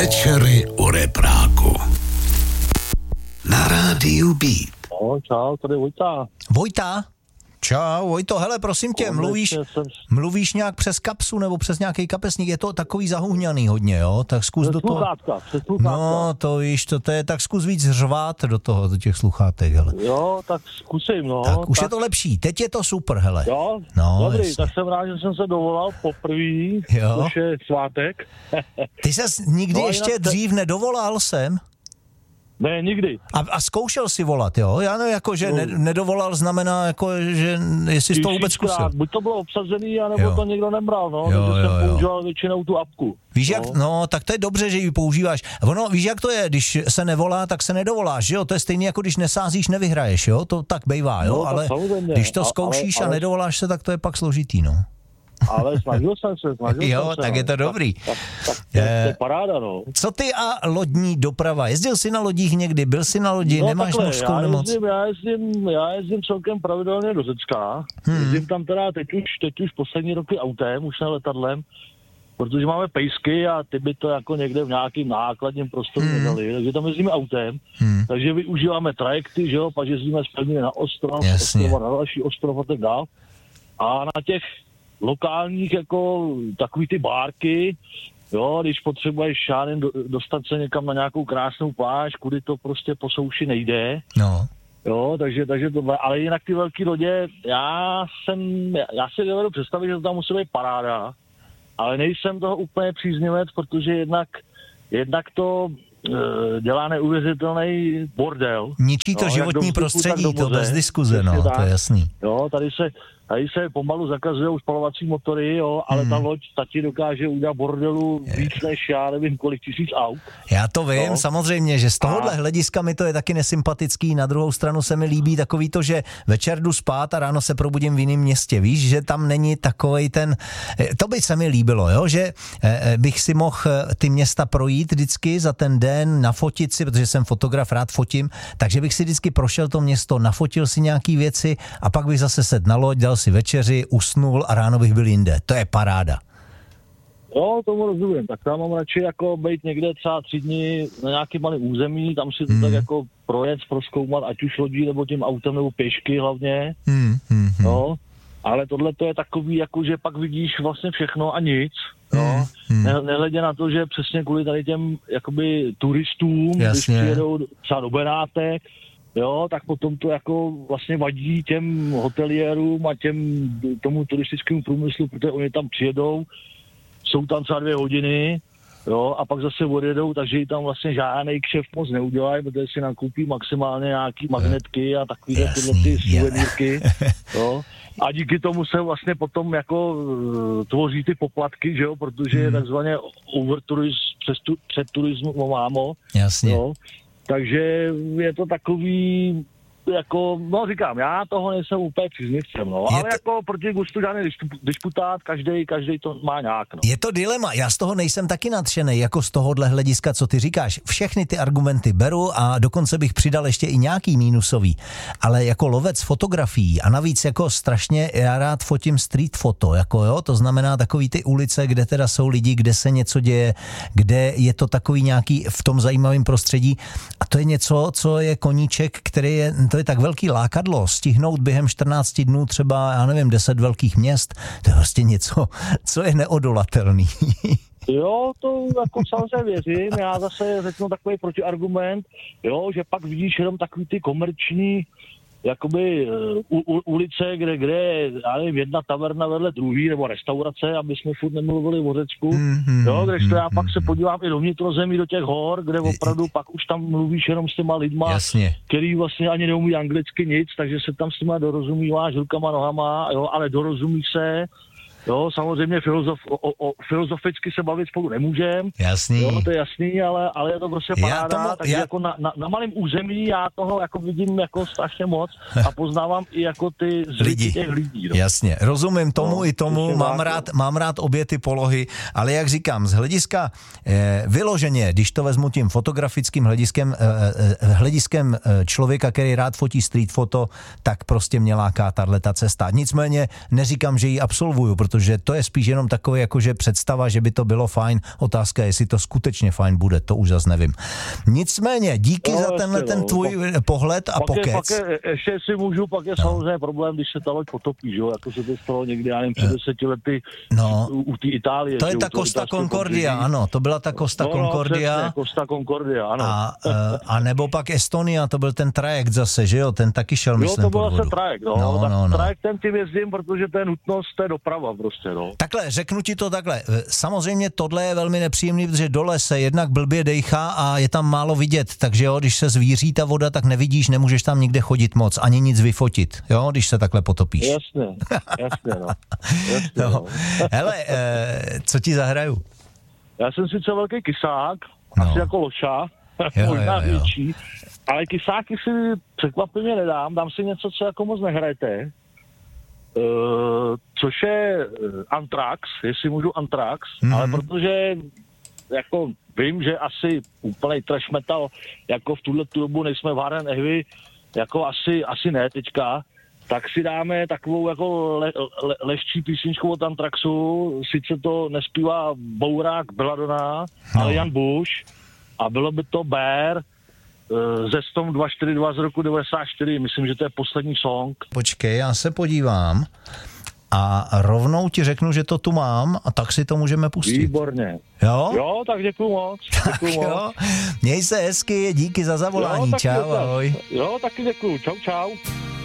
Večery u repráku. Na rádiu Beat. No, čau, tady Vojta. Vojta? Čau, Vojto, hele, prosím tě, mluvíš nějak přes kapsu nebo přes nějaký kapesník, je to takový zahuhňaný hodně, jo? Tak zkus do toho. No, to víš, to je, tak zkus víc řvát do těch sluchátek, hele. Jo, tak zkusím, no. Tak už je to lepší, teď je to super, hele. Jo, no, dobrý, jasně. Tak jsem rád, že jsem se dovolal poprvé, což je svátek. Ty ses nikdy ještě dřív nedovolal sem? Ne, nikdy. A zkoušel si volat, jo? Já nevím, jako, že nedovolal znamená, jako, že jestli jsi to vůbec zkusil. Buď to bylo obsazený, anebo to někdo nebral, no. Takže jsem používal většinou tu apku. Víš, jak, tak to je dobře, že ji používáš. Ono, víš, jak to je, když se nevolá, tak se nedovoláš, že jo? To je stejné, jako když nesázíš, nevyhraješ, jo? To tak bývá, jo? No, ale když to zkoušíš a nedovoláš se, tak to je pak složitý, no. Ale snažil jsem se. Jo, tak je to dobrý. Tak to je paráda, no. Co ty a lodní doprava? Jezdil jsi na lodích někdy? Byl jsi na lodi? No, nemáš mořskou nemoc? Já jezdím celkem pravidelně do Řecka. Jezdím tam teda teď už poslední roky autem, už ne letadlem, protože máme pejsky a ty by to jako někde v nějakým nákladním prostoru nedali, takže tam jezdíme autem, takže využíváme trajekty, že jo, pak jezdíme z Pevniny na ostrov, ostrova na další ostrov a tak dál. A na těch lokálních jako takový ty bárky, jo, když potřebuješ dostat se někam na nějakou krásnou pláž, kudy to prostě po souši nejde. No. Jo, takže to, ale jinak ty velké lodě, já si dovedu představit, že to tam musí být paráda, ale nejsem toho úplně příznivec, protože jednak to dělá neuvěřitelný bordel. Ničí to životní prostředí, to bez diskuze, no, to je jasný. Jo, tady se pomalu zakazují spalovací motory, jo, ale ta loď ti dokáže udělat bordelu víc než já nevím kolik tisíc aut. Já to vím, samozřejmě, že z tohohle hlediska mi to je taky nesympatický, na druhou stranu se mi líbí takový to, že večer jdu spát a ráno se probudím v jiném městě, víš, že tam není takovej to by se mi líbilo, jo, že bych si mohl ty města projít vždycky za ten den, nafotit si, protože jsem fotograf, rád fotím, takže bych si vždycky prošel to město, nafotil si nějaký věci a pak bych zase sedl na loď, dal si večeři, usnul a ráno bych byl jinde. To je paráda. Jo, tomu rozumím. Tak tam mám radši jako být někde třeba 3 dny na nějaký malý území, tam si to tak jako projet, prozkoumat, ať už lodí, nebo tím autem, nebo pěšky hlavně. No, ale tohle to je takový, jako že pak vidíš vlastně všechno a nic. No, nehledě na to, že přesně kvůli tady těm jakoby turistům, když přijedou třeba do Benátek, jo, tak potom to jako vlastně vadí těm hoteliérům a tomu turistickému průmyslu, protože oni tam přijedou, jsou tam třeba 2 hodiny, jo, a pak zase odjedou, takže tam vlastně žádnej kšeft moc neudělají, protože si nakoupí maximálně nějaký magnetky a takovýhle tyhle ty suvenýrky, jo. A díky tomu se vlastně potom jako tvoří ty poplatky, že jo, protože je takzvaně overturism, před turismu mámo. Jasně. Jo. Takže je to takový, jako, no říkám, já toho nejsem úplně příznivcem, no, ale jako proti gustu žádný disputát, každej to má nějak, no. Je to dilema, já z toho nejsem taky nadšenej, jako z tohohle hlediska, co ty říkáš. Všechny ty argumenty beru a dokonce bych přidal ještě i nějaký mínusový, ale jako lovec fotografií a navíc jako strašně já rád fotím street foto, jako jo, to znamená takový ty ulice, kde teda jsou lidi, kde se něco děje, kde je to takový nějaký v tom zajímavém prostředí a to je něco, co je koníček, který je, to je tak velký lákadlo, stihnout během 14 dnů třeba, já nevím, 10 velkých měst, to je prostě něco, co je neodolatelný. Jo, to jako samozřejmě věřím, já zase řeknu takový protiargument, jo, že pak vidíš jenom takový ty komerční jakoby ulice, kde je, já nevím, jedna taverna vedle druhý, nebo restaurace, aby jsme furt nemluvili o Řecku, jo, kdežto já pak se podívám i do vnitrozemí, do těch hor, kde opravdu pak už tam mluvíš jenom s těma lidma, jasně, který vlastně ani neumí anglicky nic, takže se tam s těma dorozumíváš rukama, nohama, jo, ale dorozumíš se. Jo, samozřejmě filozoficky se bavit spolu nemůžem. Jasný. Jo, to je jasný, ale je to prostě paráda. Takže jako na malém území já toho jako vidím jako strašně moc a poznávám i jako ty zvyky těch lidí. No. Jasně, rozumím tomu i tomu, mám rád obě ty polohy, ale jak říkám, z hlediska vyloženě, když to vezmu tím fotografickým hlediskem člověka, který rád fotí street foto, tak prostě mě láká tato cesta. Nicméně neříkám, že ji absolvuju, protože protože to je spíš jenom takové jakože představa, že by to bylo fajn. Otázka je, jestli to skutečně fajn bude, to už zase nevím. Nicméně, díky za tenhle ten tvůj pohled a pokec. Ještě si můžu, pak je samozřejmě problém, když se ta loď potopí, že jo, jako se to stalo někdy, já nevím, před 10 lety u té Itálie. To je ta Costa Concordia, ano, to byla ta Costa Concordia. Přesně, Costa Concordia, ano. A nebo pak Estonia, to byl ten trajekt zase, že jo, ten taky šel, myslím, to byl zase trajekt, trajektem tím jezdím, protože to je nutnost, to je doprava prostě, no. Takhle, řeknu ti to takhle, samozřejmě tohle je velmi nepříjemný, protože dole se jednak blbě dejchá a je tam málo vidět, takže jo, když se zvíří ta voda, tak nevidíš, nemůžeš tam nikde chodit moc, ani nic vyfotit, jo, když se takhle potopíš. Jasně, no. Jasně, no. Hele, co ti zahraju? Já jsem sice velký kysák, asi jako Loša, možná větší, ale kysáky si překvapivě nedám, dám si něco, co jako moc nehrajete, což je Anthrax, jestli můžu Anthrax, ale protože jako vím, že asi úplnej trash metal, jako v tuhle dobu nejsme v Hard Heavy, jako asi ne teďka, tak si dáme takovou jako lehčí písničku od Anthraxu, sice to nespívá Bourák Belladonna, ale Jan Bush, a bylo by to Bear ze Storm 242 z roku 94, myslím, že to je poslední song. Počkej, já se podívám a rovnou ti řeknu, že to tu mám a tak si to můžeme pustit. Výborně. Jo? Jo, tak děkuju moc. Jo. Měj se hezky, díky za zavolání, čau, ahoj. Jo, taky děkuju, čau.